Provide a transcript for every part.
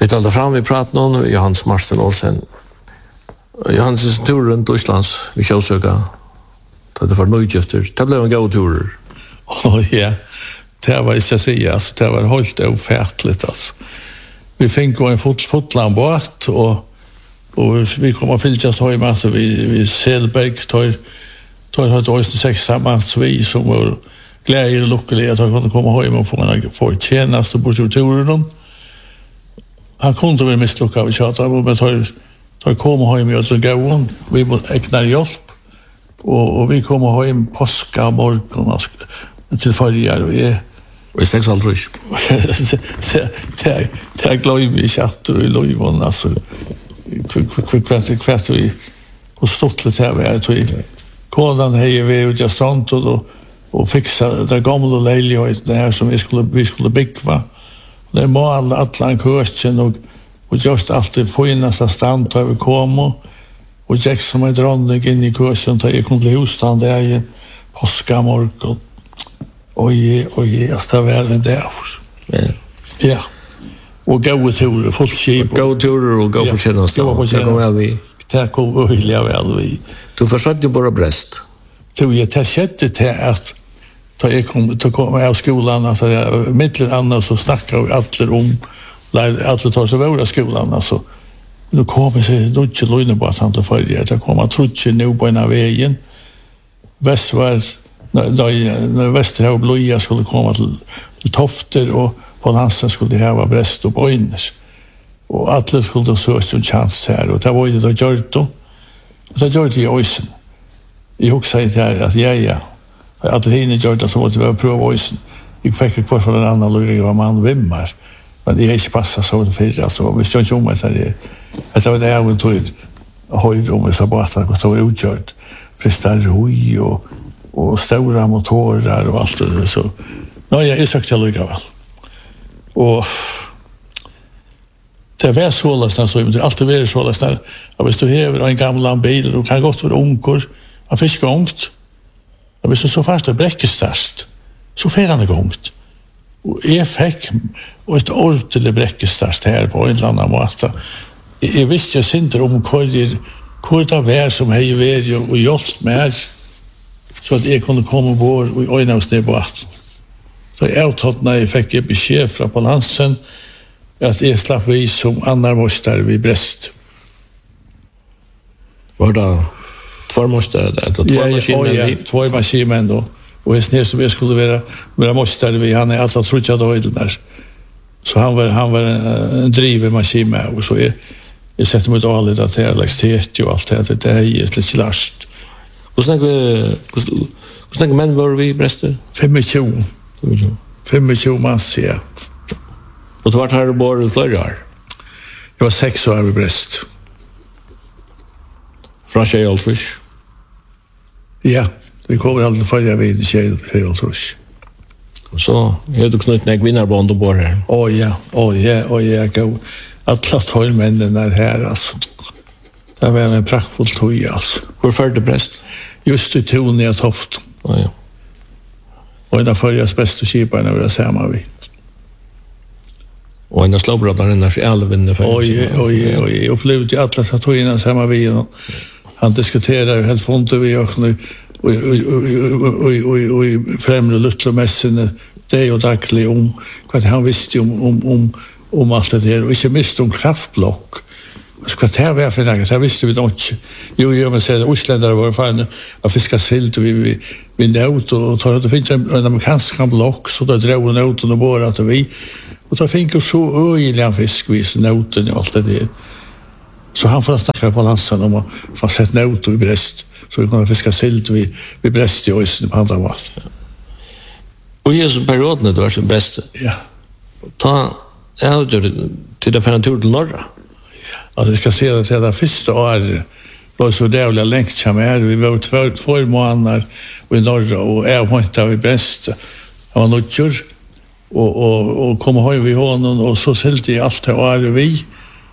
Vi talte fram i praten om Johans Marsten Olsen. Johans tur rundt Islands, vi kjøsøka. Det var nøytgifter. Det ble en god tur. Ja, det var ikke å si, altså, det var helt ofärtligt, altså. Vi fikk gå en fotlandbåt, og vi kom og fylltjast hjemme, altså, vi Selberg, tar høyt Øysten 6 sammen, så vi som var glede og lukkelige at han kunne komme hjemme og få tjenest og bort turen. Han kunde väl misslukka av tjata, men tar komma hem i Ötlgåen. Vi ägnar hjälp. Och vi kommer hem påska morgon till förjar. Och 6 aldrig. Det är glöm i chatter och i löjvån. Alltså, kvart vi och stottlet här vi är. Kodan hej vi ut i strand och fixa det gamla lägenheten här som vi skulle bygga. Det var alla kursen och just alltid finast stand där vi kom och jag som är dronning in i kursen där jag kunde husstand där i påskamorgon. Oj, det var det där. Ja. Och gå turer, fullt skip. Gå turer och gå på tjänst. Det kom väl vi. Det kom väl vi. Du försökte bara Brest. Så jag testade det att jag kom av skolan, alltså mittlen annars så snackar vi alla tar sig våra skolan, alltså nu kommer sig inte löjna på att han tar för det kommer trutche nu på en av vägen när Västerhav och Blöja skulle komma till Tofter och på Lansen skulle det vara Brest och Bojnes och alla skulle söka en chans här och det var ju det gjort då och det gjorde i Öjsen jag också säger att ja att det hinner göra det så måste vi pröva Öjsen jag fick kvar för en annan löjning av man vimmar men det är inte passat så för alltså vi står inte om att det var det jag tog höjde om så bara att det var utgjort fristar roj och stora motorer och allt det så nej jag sagt jag lycka väl och det var så läsna så det alltid var så läsna att hvis du har en gammal bil och kan gott vara ungkor av fiskångt och hvis du så fast det bräckestast så fer han igångt och jag fick ett ordentligt bräckestast här på en annan måte jag visste jag inte om hur det var som hej var och hjälpt mig så att jag kunde komma bort och öjna oss ner på att så jag tog när jag fick ett besked från balansen att jag slapp vi som annan måste vid Brest. Var det två måste det? Två maskiner då. Och jag snär som jag skulle vara måste vi han är alla trutja då där. Så han var en drivemaskin med och så jag sätter mig då aldrig att det är elektricitet och allt det är lite last. Hur snackar män var vi i Brest? 25 mans, ja. Och du var här bara flera år? Jag var 6 år i Brest. Från Tjejoltrush? Ja, vi kommer alltid följa vid i Tjejoltrush. Så är du knutit när vinnarband och bor här? Ja. Alla tolmännen är här, alltså. Det var en praktfull tog, alltså. Hur förde Brest? Just i Tonia Toft. Ja. Och en av förjas bästa kiparna var det samma vi. Och en av slåbrodarna för älven. Oj. Upplevde ju alla satt innan samma vi. Han diskuterade helt font vi och främre luttlomässen det och dagligen om vad han visste om allt det där och inte minst om kraftblock. Ska det här vara för något? Det visste vi inte. Jo, men säger Osländare var fan att fiska silt och vi nöt och det finns en amerikansk block så där drog nöten och borrat och vi och då fick ju så öjliga fiskvis nöten och allt det där. Så han får snacka på lansen om att få sett nöt i Brest så vi kunde fiska silt vid Brest i Öjsen på andra mat. Och i så perioden det var som bäst. Ja. Ta till den färden till norra. Alltså jag ska se att det första året var så dåliga längt här. Vi var två månader i norra och jag var inte i Brest. Jag var nödjur och kom hem vid honom och så säljde jag allt det året vi.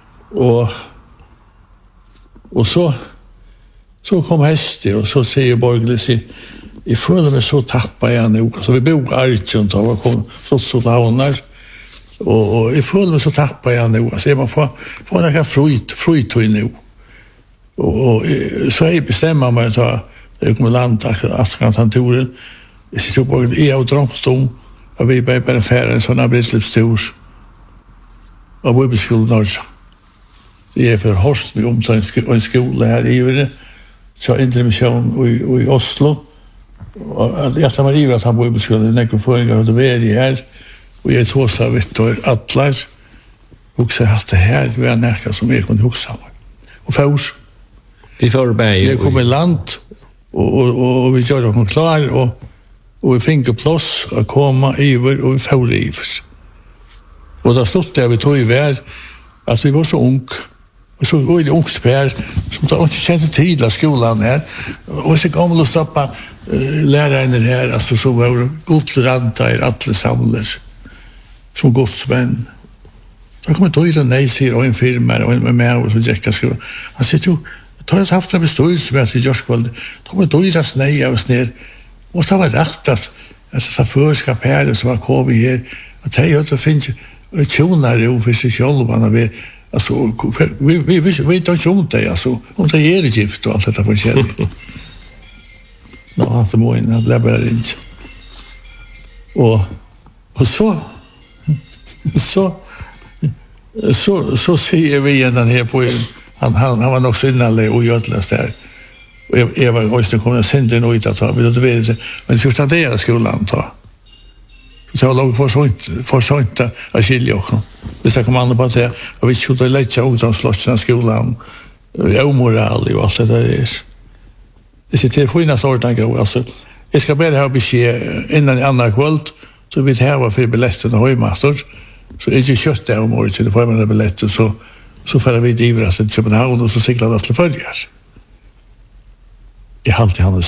Och så kom hästar och så säger Borglis i följer mig så tappar jag nu. Så vi bor i Arjun och kom flott så downar. Och I føler så tappar jag nu. Alltså man får några fruytøy nu. Och så jag bestämmer mig att jag kommer landa Atlantantoren. Jag sitter på i och drömt om och vi bara färre en sån här brittlipstur av Bibelskolan Norge. Det är för Horst vi omtar en skola här i Ivre. Så intermission i Oslo. Och jag tar mig Ivre att han Bibelskolan när jag får en det här. Och jag tog så Victor Atlar. Och så att det här var näka som jag kunde huxa mig. Och förs. Det för mig. Jag kom I land och vi gör dem klar och vi fick plats att komma över och vi får ivers. Och då stod det vi tog I vär att vi var så ung. Och så var det ungt pär som då inte kände till att skolan här. Och så kom att stoppa läraren här alltså så var godranta I alla samlar som godsmän. Så kommer då I den nej säger och en firma och en med och så jäcka skolan. Han sitter ju då har jag haft en beståelse med att I Jörskvald. Då var det deras nej av oss ner. Och det var rätt att det förskap här som var kommit här. Att det är att det finns tjonar för sig själva. Vi tar inte om det. Alltså, om det är gift och allt detta för sig. Nå, att det må in att lämna inte. Och så ser vi igen den här på han var nog sinnlig och gödlös där. Och Eva Øystein kom och sände nog inte att ha. Men första deras skolan ta. Så jag låg för sånt att skilja också. Det ska komma an på att säga att vi skulle lägga ungdomsflotterna skolan. Omoral och allt det där. Det sitter fina sortankar. Alltså, jag ska bara ha besked innan I andra kväll. Så vi tar för biljetten och höjmaster. Så inte kött det om året till förmiddag biljetten så får vi divra sig till Köpenhamn och så cyklar det till följas. Jag har alltid hade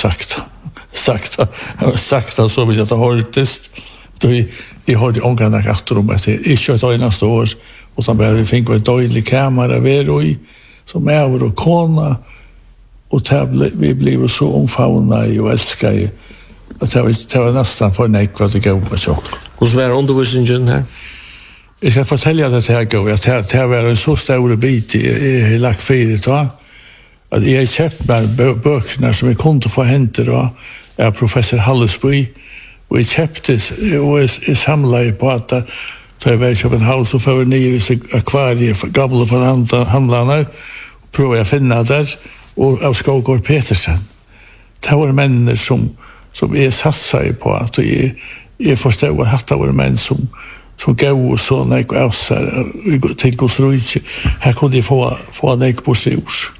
sagt så vill jag ta hårdest. Då jag hörde ångarna katter om att det inte ett öjnast år och så började vi finna en dålig kamera ver I som över och kona och vi blev så omfavnade och älskade att det var nästan för nekva att det gav på tjock. Och så var undervisningen här? Jag ska fortälja det här gå. Det var en så stor bit I lagt fyret va. Att jag köpt böckerna som jag kunde få hämta då av professor Hallesby och jag köpte och jag samlade på att då jag var I Köpenhamn så får jag ner I akvariet gamla från handlarna och prövade att finna där och av Skogård Petersen. Det var män som jag satsade på att jag förstod att det var män som gav och så när jag avsar till Gosrujtje. Här kunde jag få en ägg på stors.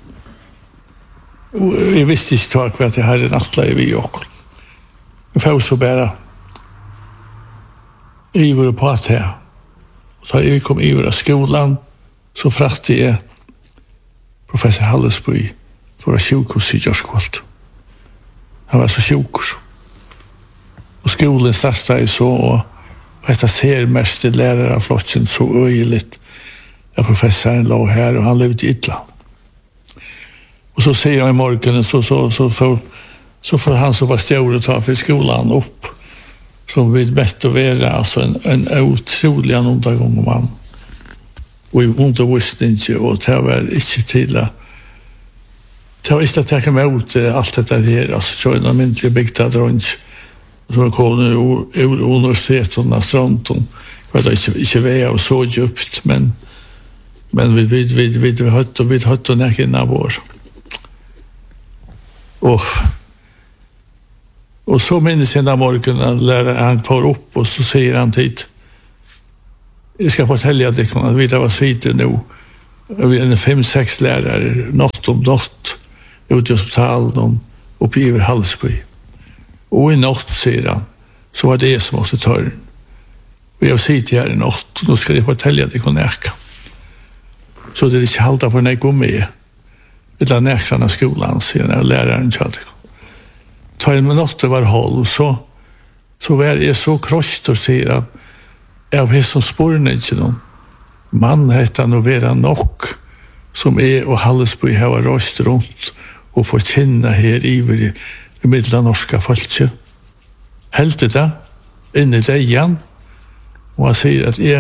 Jag visste inte att jag hade en attla I Viokol. Jag får så bara Ivor på att här. Så när vi kom Ivor av skolan så fraktade jag professor Hallesby för att sjukhus I Jörskvald. Han var så sjukhus. Och skolan startade så och detta ser mest lärare av flotten så öjligt. Ja, professorn låg här och han levde I Ytland. Och så säger han I morgonen så får han som var stor att ta för skolan upp. Som vill bättre vara alltså en otrolig undergång man. Och I undervisning och det var inte till att det var inte att jag kom ut allt detta här. Alltså så en myndlig byggda drönch. Så kom nu ur universiteten av Strandton. Det var inte väg och så djupt men vi hade näkina vår. Och så minns jag den morgonen att läraren han får upp och så säger han tid. Jag ska fortälja dig att vi var sitter nu. Vi är 5-6 lärare, något om något. Ute I hospitalen uppe I Hallesby. Och I natt, säger han, så var det som måste ta den. Och jag sitter här I natt, då ska jag fortälja dig att näka. Så det är inte halta för när jag går med. Utan näksarna skolan, säger han, läraren sa det. Ta en natt var halv, så var jag så krossad och säger han, jag har som spåren inte någon. Man heter nog vara nok, som och Hallesby har röst runt och får känna här I middla norska folket. Helt det inne I det igen. Och han säger att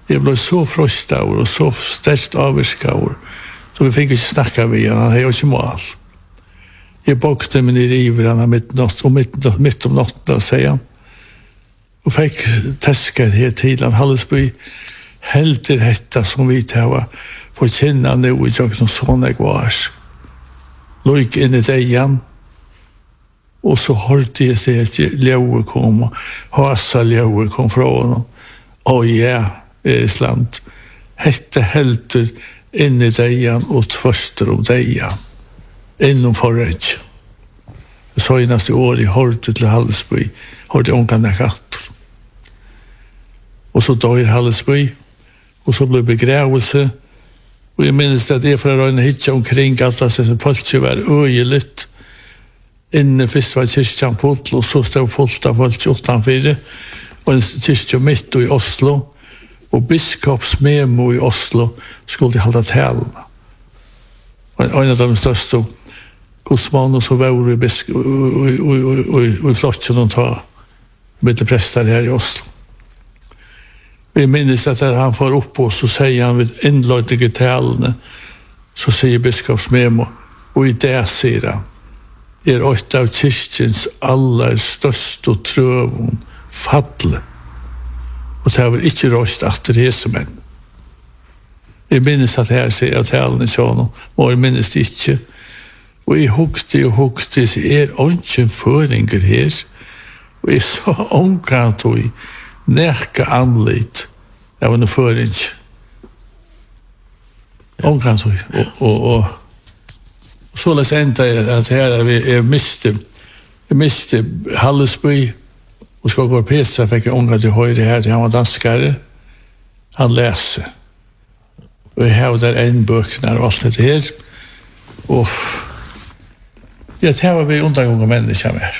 Jag blev så frustad och så störst avvirskad. Så vi fick inte snacka med honom, han har ju inte mål. Jag bakte mig ner i ivrarna mitt om natten, säger han. Och fick täskar här till han Hallesby helter detta som vi tar för känna nu i jag såna kvars. Låg in i dejan. Och så hörde jag sig att Leo kom, Hasa Leo kom från honom. Ja, Island. Hette helter in i dejan och tvörster om dejan. Inom förrätt. Så i nästa år i hörde till Hallesby. Hörde ångarna katter. Och så dör Hallesby. Och så blev begrävelse. Och jag minns att jag för att hitta omkring alla som folk var öjeligt. Inne först var kyrkan fullt och så stod fullt av folk utanför. Och en kyrka mitt i Oslo. Och biskopsmemo i Oslo skulle hålla talarna. Och en av de största Gosman och så var i flotten och ta med präster här i Oslo. Vi minns att han får upp och så säger han vid inlöjning i talarna så säger biskopsmemo och i det säger han ett av kyrkens allra största trövon falle. Och det var inte röst efter resemän. Jag minns att här säger jag talarna till honom och jag minns det inte. Og jeg hukte, så ikke føringer her. Og jeg så omkant og nærke anlitt av en føring. Omkant og så les enda at her jeg miste Hallesby og skal gå pesa, fikk jeg omkant til høyre her, til han var danskare. Han leser. Og jeg har der en bøkner og alt dette her. Og ja, det var vi undergående mennesker med.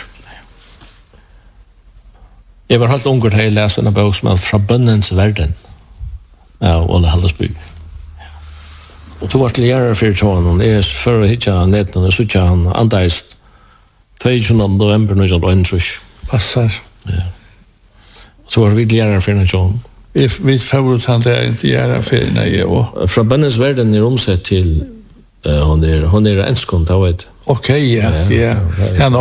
Jeg var helt ungt til å lese en bok som er fra bønnens verden av Olle Hallesby. Og to var til gjerne for tånen, og jeg før å hitte netten, og så ikke han andeist 22. november 1921. Passar. Ja. Så var vi til gjerne for tånen. Vi får han der ikke gjerne for jeg også. Fra bønnens verden er omsett til hon är enskund, jag vet. Okej, ja. Han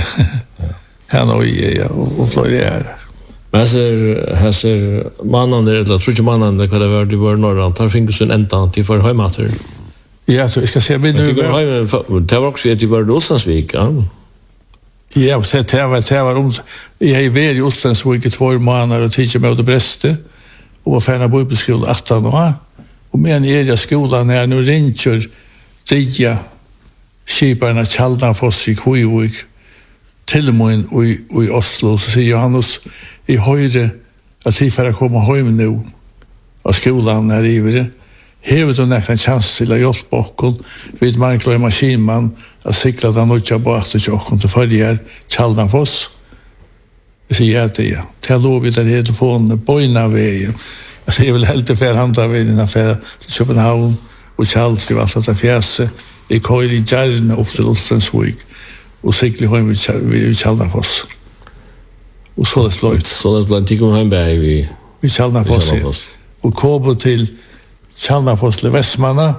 har ja, och flera. Men här ser mannen där, eller tror inte mannen där, det var norrland, tar fingus en ända till för hemmater. Ja, så jag ska se mig nu. Det var också att det var Olsensvik, ja. Ja, det var jag är väl i Olsensvik i 2 månader och tidigare med det Breste och var färdig bibelskola 18 år. Och men i skolan här nu ringer Dia skiparna Tjaldanfoss i Kvivik till mig i Oslo, så säger Johannes i höjde att vi får komma hem nu av skolan här i det. Hevet du näkna chans till att hjälpa oss vid Marklöj maskinman att cykla den utja båten till oss till förrige Tjaldanfoss. Jag säger att det till lov i den här telefonen bojna vägen. Jag vill helt för handa vägen affär till Köpenhamn og Charles var altså fjæse i køyre i Gjerne opp til Olsensvik og siklig hjem i Tjaldanfoss. Og så det sløyt. Så det blant ikke hjem bæg i Tjaldanfoss. Og kom til Tjaldanfoss til Vestmanna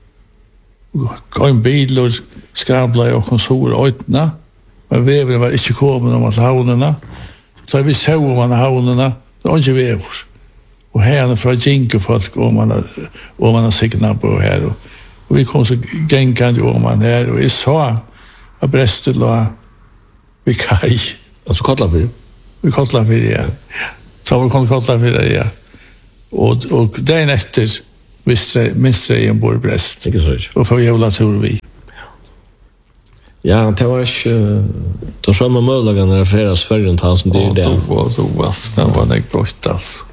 og kom bil og skrabla i og konsor og øytene. Men veveren var ikke kommet om alle havnene. Så vi så om alle havnene, det var ikke vever. Og her fra Jinkefolk og man har signa på her. Og vi kom så gengande om man her, og jeg sa at Brestet la vi kaj. Altså Kotlafyr? Vi Kotlafyr, ja. Så vi kom Kotlafyr, ja. Og dagen etter minst jeg bor i Brest. Ikke så ikke. Og for jævla tur vi. Ja, det var ikke de samme mulighetene å fære Sverige og ta som det er det. Det var nek bort, altså.